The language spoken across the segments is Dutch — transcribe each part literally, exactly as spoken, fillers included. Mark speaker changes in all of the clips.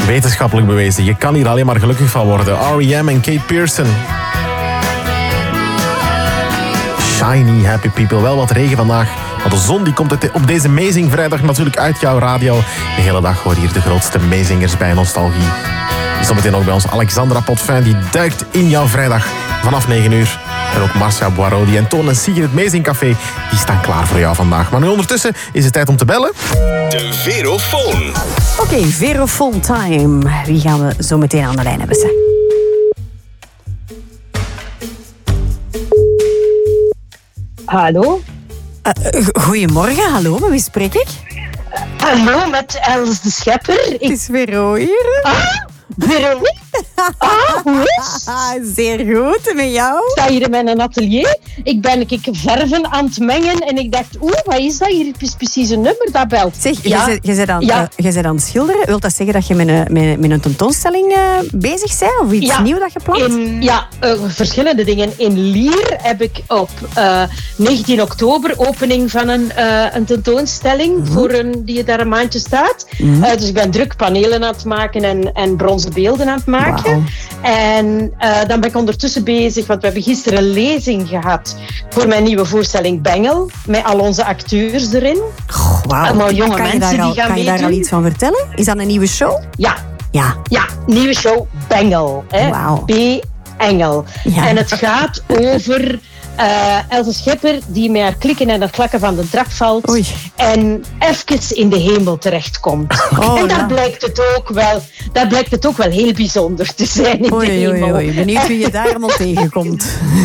Speaker 1: Wetenschappelijk bewezen. Je kan hier alleen maar gelukkig van worden. R E M en Kate Pearson. Shiny, happy people. Wel wat regen vandaag. Maar de zon die komt op deze Amazing Vrijdag natuurlijk uit jouw radio. De hele dag hoor je hier de grootste meezingers bij Nostalgie. Zometeen ook bij ons Alexandra Potvin. Die duikt in jouw vrijdag vanaf negen uur. En ook Marcia Boirot en Toon en Sigrid het Amazing Café. Die staan klaar voor jou vandaag. Maar nu ondertussen is het tijd om te bellen.
Speaker 2: De Verofoon.
Speaker 3: Oké, okay, Verofoon time. Wie gaan we zo meteen aan de lijn hebben? Ze?
Speaker 4: Hallo?
Speaker 3: Uh, goedemorgen, hallo, met wie spreek ik?
Speaker 4: Hallo, met Els de Schepper. Ik...
Speaker 3: Het is Vero hier.
Speaker 4: Ah, Veronique? Ah, hoe is
Speaker 3: het? Zeer goed, en met jou?
Speaker 4: Ik sta hier in mijn atelier. Ik ben ik verven aan het mengen en ik dacht, oeh, wat is dat hier? Het is precies een nummer dat belt.
Speaker 3: Zeg,
Speaker 4: ja.
Speaker 3: je, je, bent aan,
Speaker 4: ja.
Speaker 3: uh, je bent aan het schilderen. Wilt dat zeggen dat je met een, met, met een tentoonstelling uh, bezig bent? Of iets
Speaker 4: ja.
Speaker 3: nieuws dat je plant?
Speaker 4: In, ja, uh, verschillende dingen. In Lier heb ik op uh, negentien oktober opening van een, uh, een tentoonstelling mm-hmm. voor een, die daar een maandje staat. Mm-hmm. Uh, dus ik ben druk panelen aan het maken en, en bronzen beelden aan het maken. Wow. En uh, dan ben ik ondertussen bezig, want we hebben gisteren een lezing gehad voor mijn nieuwe voorstelling Bengel, met al onze acteurs erin.
Speaker 3: Oh, wow.
Speaker 4: Allemaal jonge
Speaker 3: kan
Speaker 4: mensen
Speaker 3: je al,
Speaker 4: die gaan
Speaker 3: Kan je
Speaker 4: meedoen.
Speaker 3: daar al iets van vertellen? Is dat een nieuwe show?
Speaker 4: Ja.
Speaker 3: Ja.
Speaker 4: Ja, nieuwe show Bengel. Hè?
Speaker 3: Wow.
Speaker 4: B-Engel. Ja. En het gaat over uh, Else Schepper die met haar klikken en het klakken van de trap valt.
Speaker 3: Oei.
Speaker 4: En even in de hemel terechtkomt.
Speaker 3: Oh,
Speaker 4: en daar
Speaker 3: ja. blijkt
Speaker 4: het ook wel, daar blijkt het ook wel heel bijzonder te zijn in
Speaker 3: oei,
Speaker 4: de hemel.
Speaker 3: Oei, oei. Benieuwd wie je daar allemaal tegenkomt.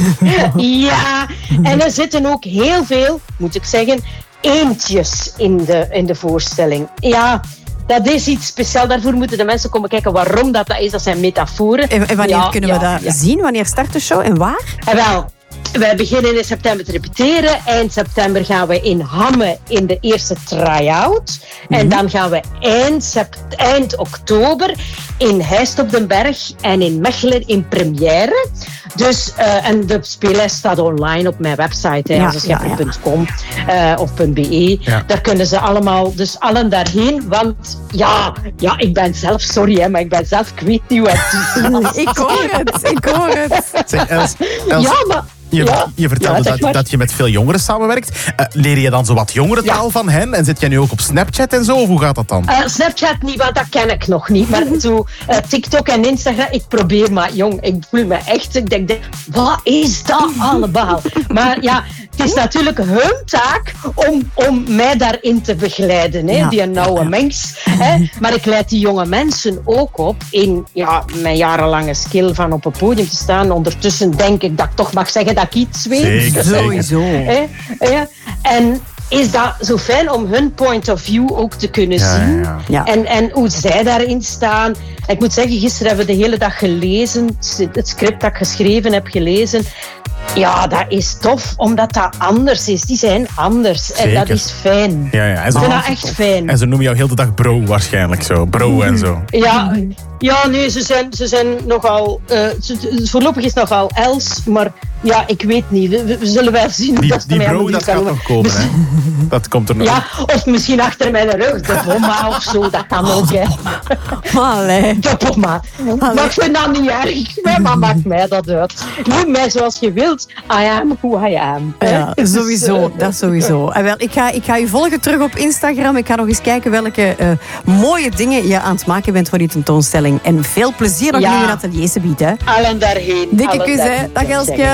Speaker 4: Ja, en er zitten ook heel veel, moet ik zeggen, eendjes in de, in de voorstelling. Ja, dat is iets speciaals. Daarvoor moeten de mensen komen kijken waarom dat, dat is. Dat zijn metaforen.
Speaker 3: En, en wanneer
Speaker 4: ja,
Speaker 3: kunnen
Speaker 4: ja,
Speaker 3: we dat
Speaker 4: ja.
Speaker 3: zien? Wanneer start de show en waar?
Speaker 4: En wel, wij beginnen in september te repeteren. Eind september gaan we in Hamme in de eerste try-out. Mm-hmm. En dan gaan we eind, sept- eind oktober in Heist op den Berg en in Mechelen in première. Dus, uh, en de speellijst staat online op mijn website,
Speaker 3: ja,
Speaker 4: elseschepper punt com
Speaker 3: ja, ja.
Speaker 4: uh, of .be. Ja. Daar kunnen ze allemaal, dus allen daarheen. Want ja, ja ik ben zelf, sorry hè, maar ik ben zelf, ik weet niet hoe het is.
Speaker 3: Ik hoor het, ik hoor het.
Speaker 1: Zeg, Els, Els,
Speaker 4: ja, maar...
Speaker 1: Je,
Speaker 4: ja,
Speaker 1: je vertelde
Speaker 4: ja,
Speaker 1: dat, dat je met veel jongeren samenwerkt. Uh, leer je dan zo wat jongerentaal ja. van hen? En zit jij nu ook op Snapchat en zo? Of hoe gaat dat dan?
Speaker 4: Uh, Snapchat niet, want dat ken ik nog niet. Maar zo uh, TikTok en Instagram, ik probeer maar, jong, ik voel me echt... Ik denk, wat is dat allemaal? Maar ja, het is natuurlijk hun taak om, om mij daarin te begeleiden. Hè? Ja. Die nauwe mens. Hè? Maar ik leid die jonge mensen ook op in ja, mijn jarenlange skill van op een podium te staan. Ondertussen denk ik dat ik toch mag zeggen dat ik iets weet.
Speaker 1: Zeker,
Speaker 3: sowieso.
Speaker 4: Hè? Ja. En is dat zo fijn om hun point of view ook te kunnen
Speaker 1: ja,
Speaker 4: zien.
Speaker 1: Ja, ja.
Speaker 3: Ja.
Speaker 4: En, en hoe zij daarin staan. En ik moet zeggen, gisteren hebben we de hele dag gelezen. Het script dat ik geschreven heb gelezen. Ja, dat is tof, omdat dat anders is. Die zijn anders.
Speaker 1: Zeker.
Speaker 4: En dat is fijn.
Speaker 1: Ja, ja. En ze,
Speaker 4: ik vind dat echt fijn.
Speaker 1: En ze noemen jou heel de dag bro waarschijnlijk zo. Bro en zo.
Speaker 4: Ja, ja nee, ze zijn, ze zijn nogal... Uh, ze, voorlopig is het nogal Els, maar ja, ik weet niet. We, we zullen wel zien.
Speaker 1: Die,
Speaker 4: dat
Speaker 1: die bro, dat gaat nog komen, hè? Dat komt er nog.
Speaker 4: Ja, of misschien achter mijn rug, de bomma of zo, dat kan ook, hè.
Speaker 3: Allee.
Speaker 4: De bomma. Maar ik vind dat niet erg. Mijn mama maakt mij dat uit. Noem mij zoals je wilt. I am who I am.
Speaker 3: Ja, sowieso. Dat sowieso. En wel, ik, ga, ik ga je volgen terug op Instagram. Ik ga nog eens kijken welke uh, mooie dingen je aan het maken bent voor die tentoonstelling. En veel plezier nog ja. in je atelier, Sabiet, hè.
Speaker 4: Allen daarheen.
Speaker 3: Dikke kus, hè. Dag, Elske.